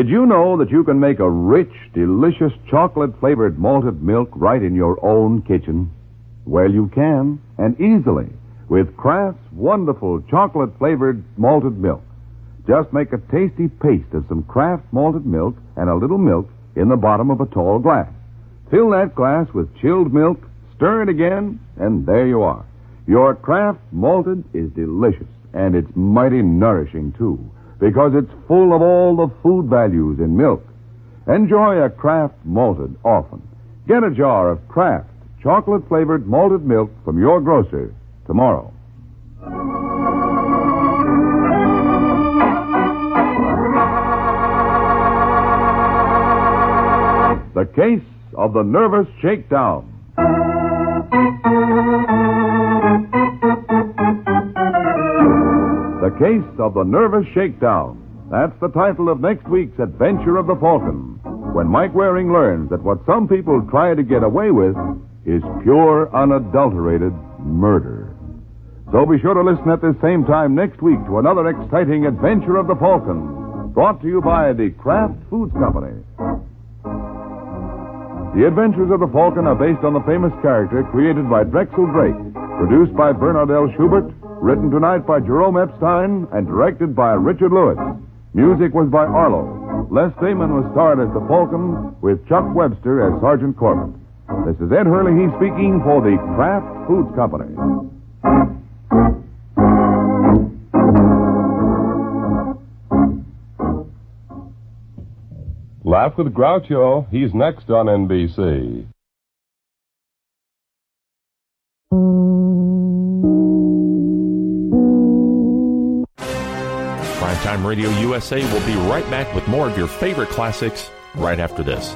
Did you know that you can make a rich, delicious chocolate-flavored malted milk right in your own kitchen? Well, you can, and easily, with Kraft's wonderful chocolate-flavored malted milk. Just make a tasty paste of some Kraft malted milk and a little milk in the bottom of a tall glass. Fill that glass with chilled milk, stir it again, and there you are. Your Kraft malted is delicious, and it's mighty nourishing, too, because it's full of all the food values in milk. Enjoy a Kraft malted often. Get a jar of Kraft chocolate-flavored malted milk from your grocer tomorrow. The Case of the Nervous Shakedown. The Case of the Nervous Shakedown. That's the title of next week's Adventure of the Falcon, when Mike Waring learns that what some people try to get away with is pure, unadulterated murder. So be sure to listen at this same time next week to another exciting Adventure of the Falcon, brought to you by the Kraft Foods Company. The Adventures of the Falcon are based on the famous character created by Drexel Drake, produced by Bernard L. Schubert, written tonight by Jerome Epstein, and directed by Richard Lewis. Music was by Arlo. Les Damon was starred as the Falcon, with Chuck Webster as Sergeant Corbett. This is Ed Hurley speaking for the Kraft Foods Company. Laugh with Groucho. He's next on NBC. Primetime Radio USA will be right back with more of your favorite classics right after this.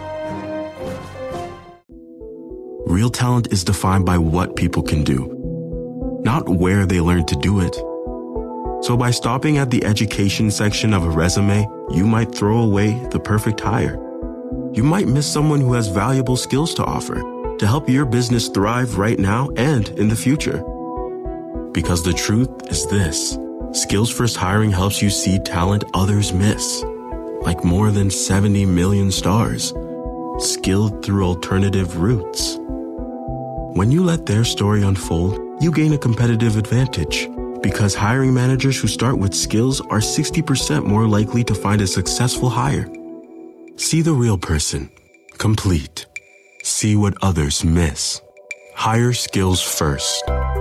Real talent is defined by what people can do, not where they learn to do it. So by stopping at the education section of a resume, you might throw away the perfect hire. You might miss someone who has valuable skills to offer to help your business thrive right now and in the future. Because the truth is this: Skills First Hiring helps you see talent others miss, like more than 70 million stars, skilled through alternative routes. When you let their story unfold, you gain a competitive advantage, because hiring managers who start with skills are 60% more likely to find a successful hire. See the real person, complete. See what others miss. Hire skills first.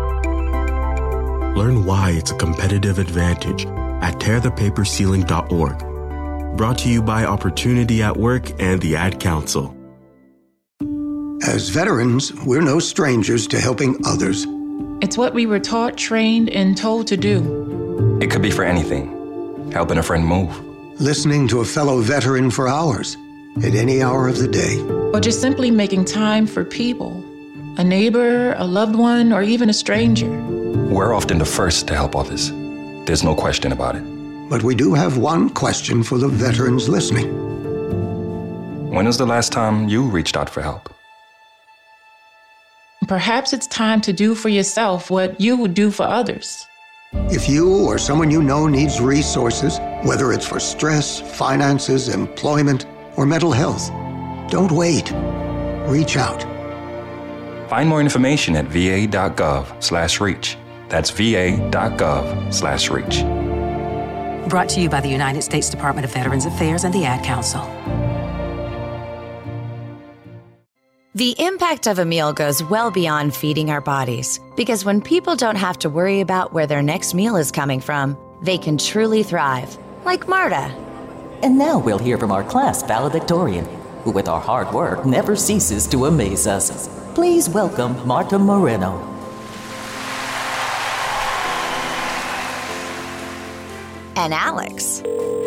Learn why it's a competitive advantage at tearthepaperceiling.org. Brought to you by Opportunity at Work and the Ad Council. As veterans, we're no strangers to helping others. It's what we were taught, trained, and told to do. It could be for anything. Helping a friend move. Listening to a fellow veteran for hours, at any hour of the day. Or just simply making time for people. A neighbor, a loved one, or even a stranger. We're often the first to help others. There's no question about it. But we do have one question for the veterans listening. When was the last time you reached out for help? Perhaps it's time to do for yourself what you would do for others. If you or someone you know needs resources, whether it's for stress, finances, employment, or mental health, don't wait. Reach out. Find more information at va.gov/reach. That's va.gov/reach. Brought to you by the United States Department of Veterans Affairs and the Ad Council. The impact of a meal goes well beyond feeding our bodies, because when people don't have to worry about where their next meal is coming from, they can truly thrive, like Marta. And now we'll hear from our class valedictorian, who with our hard work never ceases to amaze us. Please welcome Marta Moreno. And Alex.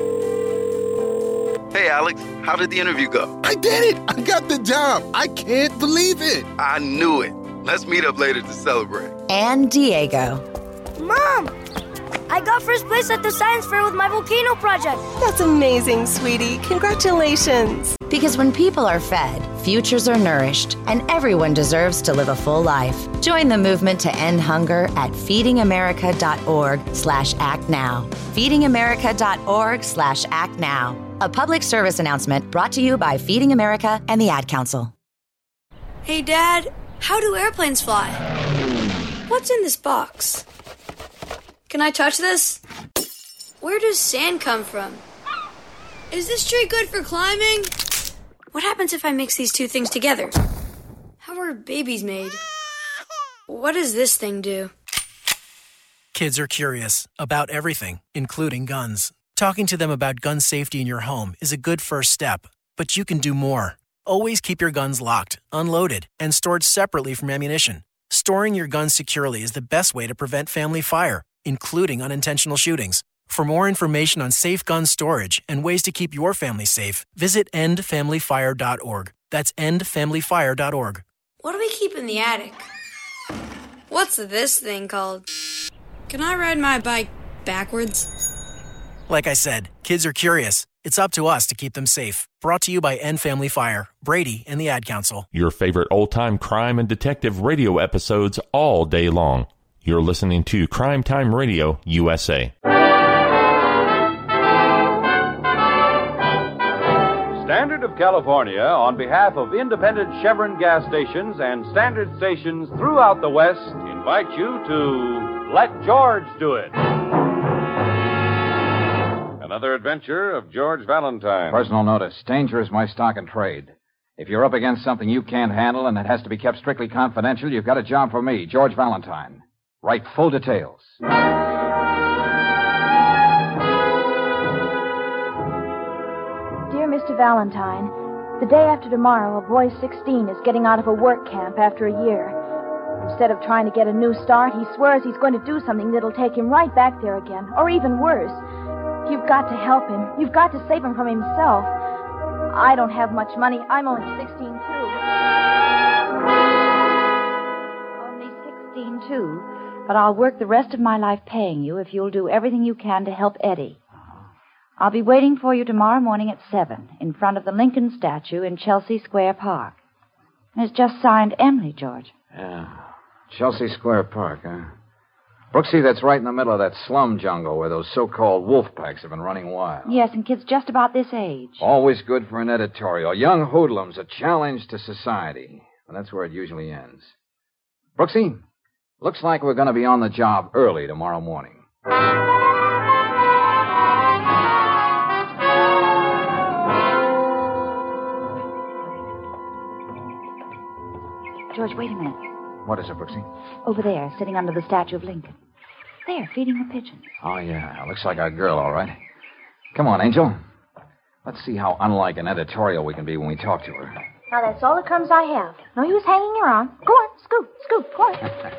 Hey, Alex, how did the interview go? I did it! I got the job! I can't believe it! I knew it. Let's meet up later to celebrate. And Diego. Mom! I got first place at the science fair with my volcano project. That's amazing, sweetie. Congratulations. Because when people are fed, futures are nourished, and everyone deserves to live a full life. Join the movement to end hunger at feedingamerica.org/actnow. feedingamerica.org/actnow. A public service announcement brought to you by Feeding America and the Ad Council. Hey, Dad, how do airplanes fly? What's in this box? Can I touch this? Where does sand come from? Is this tree good for climbing? What happens if I mix these two things together? How are babies made? What does this thing do? Kids are curious about everything, including guns. Talking to them about gun safety in your home is a good first step, but you can do more. Always keep your guns locked, unloaded, and stored separately from ammunition. Storing your guns securely is the best way to prevent family fire, including unintentional shootings. For more information on safe gun storage and ways to keep your family safe, visit endfamilyfire.org. That's endfamilyfire.org. What do we keep in the attic? What's this thing called? Can I ride my bike backwards? Like I said, kids are curious. It's up to us to keep them safe. Brought to you by End Family Fire, Brady, and the Ad Council. Your favorite old-time crime and detective radio episodes all day long. You're listening to Crime Time Radio USA. Standard of California, on behalf of independent Chevron gas stations and standard stations throughout the West, invite you to Let George Do It. Another adventure of George Valentine. Personal notice. Danger is my stock and trade. If you're up against something you can't handle and it has to be kept strictly confidential, you've got a job for me, George Valentine. Write full details. Dear Mr. Valentine, the day after tomorrow, a boy 16 is getting out of a work camp after a year. Instead of trying to get a new start, he swears he's going to do something that'll take him right back there again, or even worse. You've got to help him. You've got to save him from himself. I don't have much money. I'm only 16, too. Only 16, too. But I'll work the rest of my life paying you if you'll do everything you can to help Eddie. I'll be waiting for you tomorrow morning at 7 in front of the Lincoln statue in Chelsea Square Park. And it's just signed Emily, George. Yeah. Chelsea Square Park, huh? Brooksy, that's right in the middle of that slum jungle where those so-called wolf packs have been running wild. Yes, and kids just about this age. Always good for an editorial. Young hoodlums, a challenge to society. And that's where it usually ends. Brooksy, looks like we're going to be on the job early tomorrow morning. George, wait a minute. What is it, Brooksy? Over there, sitting under the statue of Lincoln. There, feeding the pigeons. Oh, yeah. Looks like our girl, all right. Come on, Angel. Let's see how unlike an editorial we can be when we talk to her. Now, that's all the crumbs I have. No use hanging around. Go on, scoop, go on.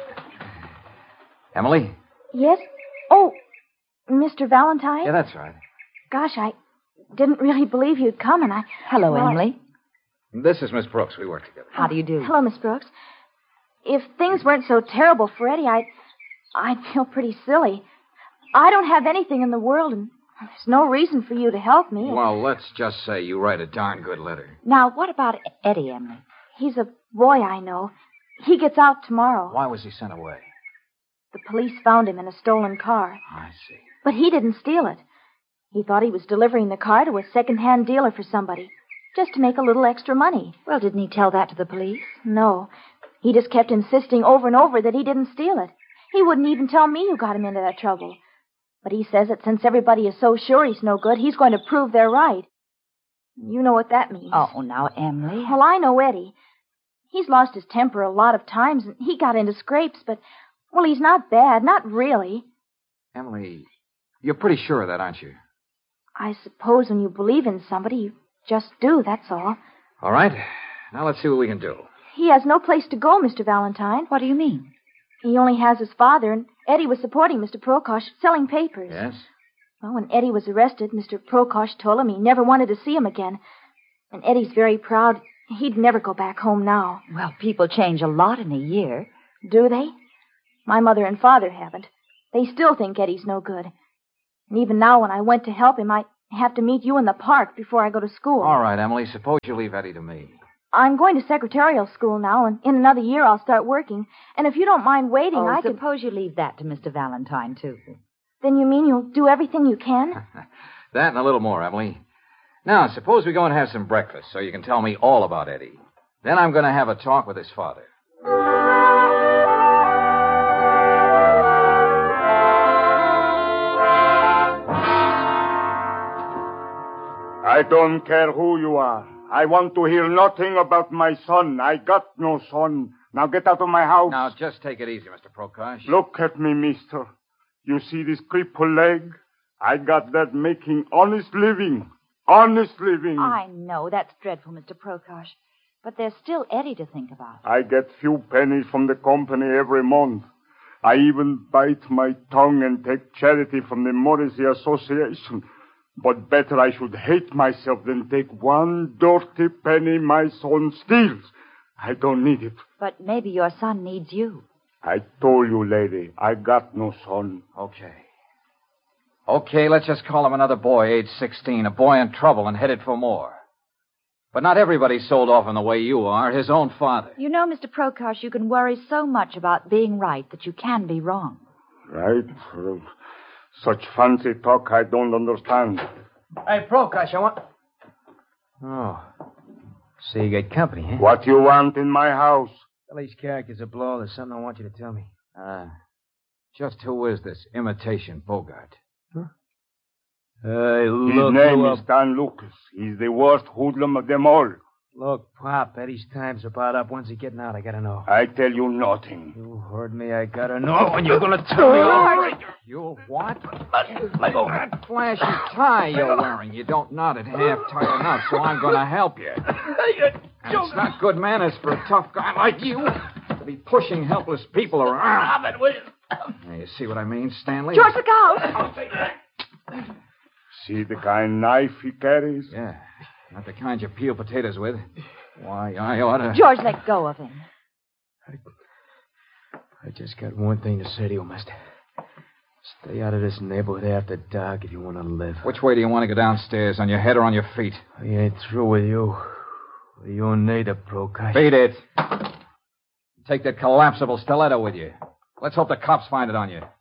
Emily? Yes? Oh, Mr. Valentine? Yeah, that's right. Gosh, I didn't really believe you'd come, and I... Hello, Emily. This is Miss Brooks. We work together. How do you do? Hello, Miss Brooks. If things weren't so terrible for Eddie, I'd feel pretty silly. I don't have anything in the world, and there's no reason for you to help me. Well, let's just say you write a darn good letter. Now, what about Eddie, Emily? He's a boy I know. He gets out tomorrow. Why was he sent away? The police found him in a stolen car. I see. But he didn't steal it. He thought he was delivering the car to a second-hand dealer for somebody, just to make a little extra money. Well, didn't he tell that to the police? No. He just kept insisting over and over that he didn't steal it. He wouldn't even tell me who got him into that trouble. But he says that since everybody is so sure he's no good, he's going to prove they're right. You know what that means. Oh, now, Emily. Well, I know Eddie. He's lost his temper a lot of times, and he got into scrapes, but, well, he's not bad, not really. Emily, you're pretty sure of that, aren't you? I suppose when you believe in somebody, you just do, that's all. All right. Now let's see what we can do. He has no place to go, Mr. Valentine. What do you mean? He only has his father, and Eddie was supporting Mr. Prokosh, selling papers. Yes? Well, when Eddie was arrested, Mr. Prokosh told him he never wanted to see him again. And Eddie's very proud. He'd never go back home now. Well, people change a lot in a year. Do they? My mother and father haven't. They still think Eddie's no good. And even now, when I went to help him, I have to meet you in the park before I go to school. All right, Emily, suppose you leave Eddie to me. I'm going to secretarial school now, and in another year I'll start working. And if you don't mind waiting, I could... suppose you leave that to Mr. Valentine, too. Then you mean you'll do everything you can? That and a little more, Emily. Now, suppose we go and have some breakfast so you can tell me all about Eddie. Then I'm going to have a talk with his father. I don't care who you are. I want to hear nothing about my son. I got no son. Now get out of my house. Now, just take it easy, Mr. Prokosh. Look at me, mister. You see this crippled leg? I got that making honest living. Honest living. I know. That's dreadful, Mr. Prokosh. But there's still Eddie to think about. I get few pennies from the company every month. I even bite my tongue and take charity from the Morrissey Association. But better I should hate myself than take one dirty penny my son steals. I don't need it. But maybe your son needs you. I told you, lady, I got no son. Okay, let's just call him another boy, age 16, a boy in trouble and headed for more. But not everybody's sold off in the way you are, his own father. You know, Mr. Prokosh, you can worry so much about being right that you can be wrong. Right? Such fancy talk I don't understand. Hey, Prokosh, I want... Oh. So you get company, huh? What you want in my house? Well, these characters are blow. There's something I want you to tell me. Just who is this imitation Bogart? Hey, His look, name is Stan Lucas. He's the worst hoodlum of them all. Look, Pop, Eddie's time's about up. When's he getting out? I gotta know. I tell you nothing. You heard me. I gotta know. And you're gonna tell me all. You what? Let go. That flashy tie you're wearing. You don't knot it half tight enough, so I'm gonna help you. And it's not good manners for a tough guy like you to be pushing helpless people around. Stop it, will you? Now, you see what I mean, Stanley? George, look out! See the kind knife he carries? Yeah. Not the kind you peel potatoes with. Why, I ought to... George, let go of him. I just got one thing to say to you, mister. Stay out of this neighborhood after dark if you want to live. Which way do you want to go downstairs, on your head or on your feet? I ain't through with you. With your native, Prokosh. Beat it. Take that collapsible stiletto with you. Let's hope the cops find it on you.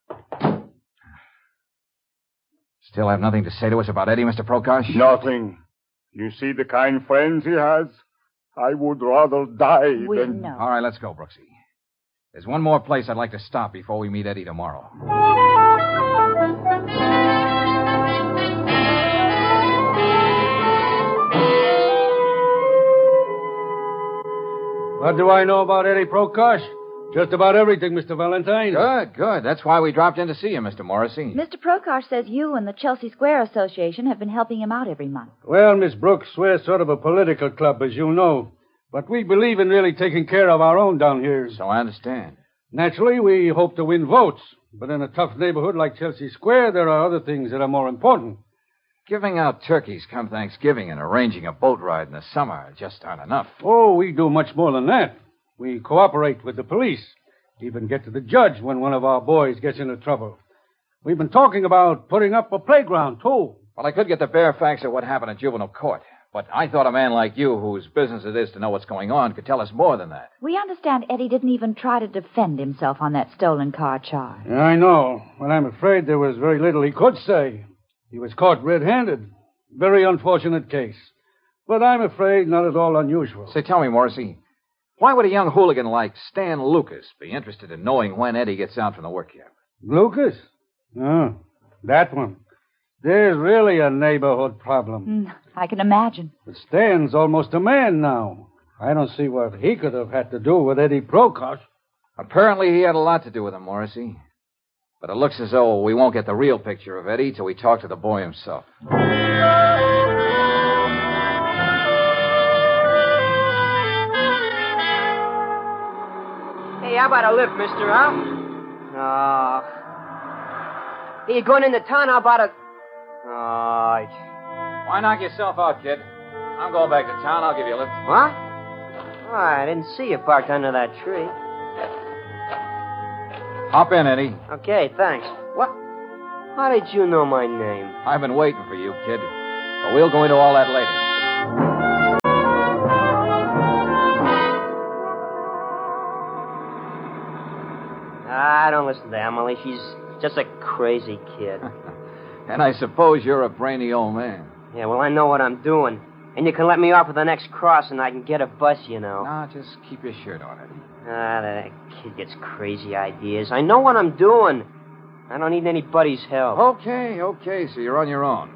Still have nothing to say to us about Eddie, Mr. Prokosh? Nothing. You see the kind friends he has? I would rather die than... know. All right, let's go, Brooksy. There's one more place I'd like to stop before we meet Eddie tomorrow. What do I know about Eddie Prokosh? Just about everything, Mr. Valentine. Good. That's why we dropped in to see you, Mr. Morrissey. Mr. Prokosh says you and the Chelsea Square Association have been helping him out every month. Well, Miss Brooks, we're sort of a political club, as you know. But we believe in really taking care of our own down here. So I understand. Naturally, we hope to win votes. But in a tough neighborhood like Chelsea Square, there are other things that are more important. Giving out turkeys come Thanksgiving and arranging a boat ride in the summer just aren't enough. Oh, we do much more than that. We cooperate with the police. Even get to the judge when one of our boys gets into trouble. We've been talking about putting up a playground, too. Well, I could get the bare facts of what happened in juvenile court. But I thought a man like you, whose business it is to know what's going on, could tell us more than that. We understand Eddie didn't even try to defend himself on that stolen car charge. Yeah, I know. Well, I'm afraid there was very little he could say. He was caught red-handed. Very unfortunate case. But I'm afraid not at all unusual. Say, tell me, Morrissey, why would a young hooligan like Stan Lucas be interested in knowing when Eddie gets out from the work camp? Lucas? Oh, that one. There's really a neighborhood problem. I can imagine. But Stan's almost a man now. I don't see what he could have had to do with Eddie Prokosh. Apparently he had a lot to do with him, Morrissey. But it looks as though we won't get the real picture of Eddie till we talk to the boy himself. Hey, how about a lift, mister, huh? Hey, you going into town? How about a... All right. Why knock yourself out, kid? I'm going back to town. I'll give you a lift. What? Oh, I didn't see you parked under that tree. Hop in, Eddie. Okay, thanks. What? How did you know my name? I've been waiting for you, kid. But we'll go into all that later. Don't listen to Emily. She's just a crazy kid. And I suppose you're a brainy old man. Yeah, well, I know what I'm doing. And you can let me off at the next cross and I can get a bus, you know. Nah, just keep your shirt on, Eddie. That kid gets crazy ideas. I know what I'm doing. I don't need anybody's help. Okay, so you're on your own.